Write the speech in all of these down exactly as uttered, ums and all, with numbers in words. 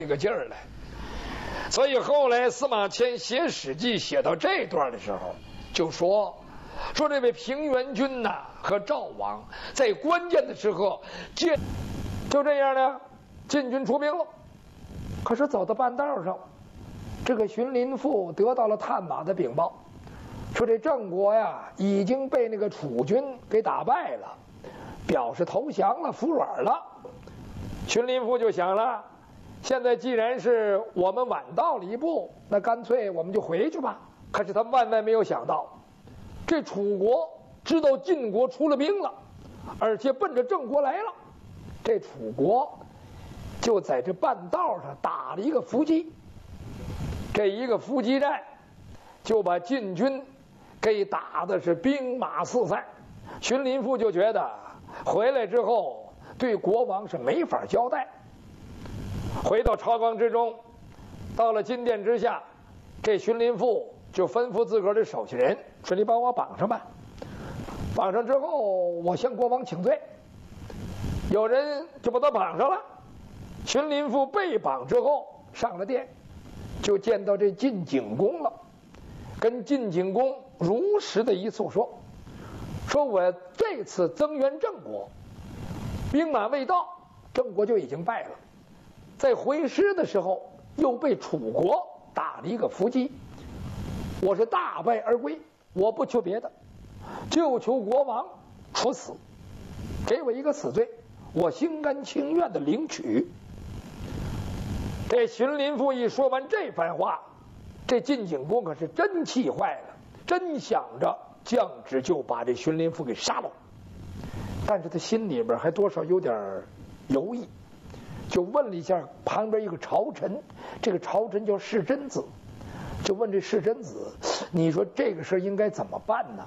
这个劲儿来。所以后来司马迁写《史记》写到这段的时候，就说说这位平原君呐、啊、和赵王在关键的时候见，就这样呢，晋军出兵了。可是走到半道上，这个荀林父得到了探马的禀报，说这郑国呀已经被那个楚军给打败了，表示投降了，服软了。荀林父就想了，现在既然是我们晚到了一步，那干脆我们就回去吧。可是他万万没有想到，这楚国知道晋国出了兵了，而且奔着郑国来了，这楚国就在这半道上打了一个伏击。这一个伏击战就把晋军给打的是兵马四散。荀林父就觉得回来之后对国王是没法交代。回到朝纲之中，到了金殿之下，这荀林父就吩咐自个儿的手下人说：“你把我绑上吧，绑上之后我向国王请罪。”有人就把他绑上了。荀林父被绑之后上了殿，就见到这晋景公了，跟晋景公如实的一诉说，说我这次增援郑国，兵马未到，郑国就已经败了，在回师的时候又被楚国打了一个伏击，我是大败而归，我不求别的，就求国王处死，给我一个死罪，我心甘情愿的领取。这荀林父一说完这番话，这晋景公可是真气坏了，真想着降旨就把这荀林父给杀了。但是他心里边还多少有点犹豫，就问了一下旁边一个朝臣，这个朝臣叫世真子，就问这世真子，你说这个事应该怎么办呢？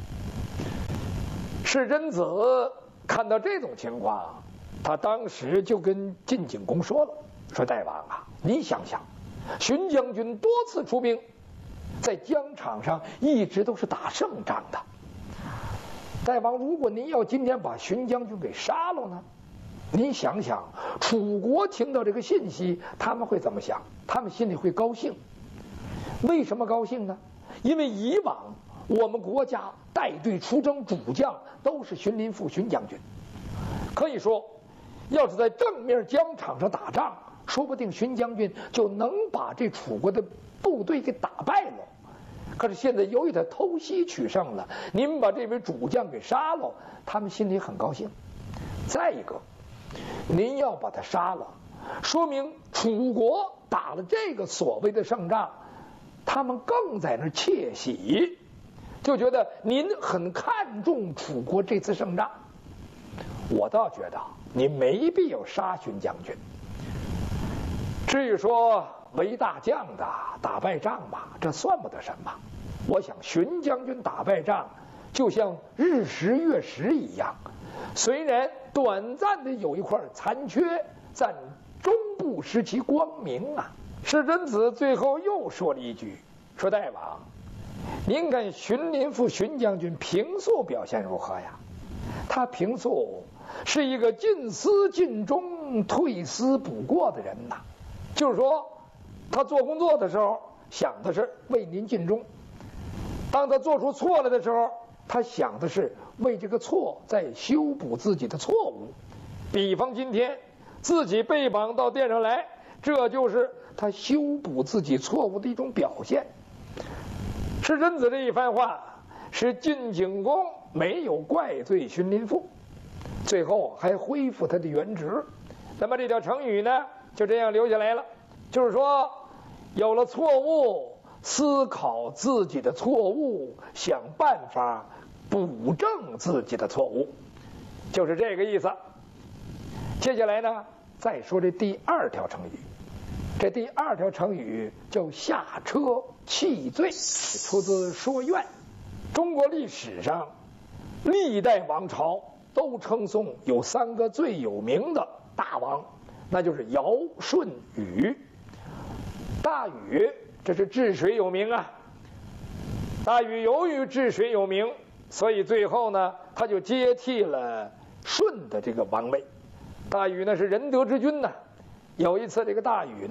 世真子看到这种情况，他当时就跟晋景公说了，说大王啊，你想想，荀将军多次出兵，在疆场上一直都是打胜仗的。大王，如果您要今天把荀将军给杀了呢？您想想，楚国听到这个信息，他们会怎么想？他们心里会高兴。为什么高兴呢？因为以往我们国家带队出征主将都是荀林父荀将军，可以说要是在正面疆场上打仗，说不定荀将军就能把这楚国的部队给打败了。可是现在由于他偷袭取胜了，您把这位主将给杀了，他们心里很高兴。再一个，您要把他杀了，说明楚国打了这个所谓的胜仗，他们更在那儿窃喜，就觉得您很看重楚国这次胜仗。我倒觉得你没必要杀荀将军。至于说为大将的打败仗嘛，这算不得什么。我想荀将军打败仗就像日食月食一样，虽然短暂的有一块残缺，但终不失其光明啊。世真子最后又说了一句，说大王，您看荀林父荀将军平素表现如何呀？他平素是一个尽思尽忠、退思补过的人呐，就是说他做工作的时候想的是为您尽忠，当他做出错了的时候，他想的是为这个错在修补自己的错误。比方今天自己被绑到殿上来，这就是他修补自己错误的一种表现。世真子这一番话使晋景公没有怪罪荀林父，最后还恢复他的原职。那么这条成语呢就这样留下来了，就是说有了错误，思考自己的错误，想办法补正自己的错误，就是这个意思。接下来呢再说这第二条成语，这第二条成语叫下车弃罪，出自《说苑》。中国历史上历代王朝都称颂有三个最有名的大王，那就是尧、舜、禹。大禹这是治水有名啊，大禹由于治水有名，所以最后呢他就接替了舜的这个王位。大禹呢是仁德之君呐、啊， 有一次这个大雨